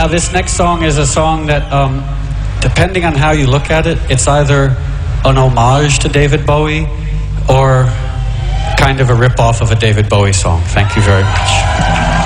Now, this next song is a song that, depending on how you look at it, it's either an homage to David Bowie or kind of a rip-off of a David Bowie song. Thank you very much.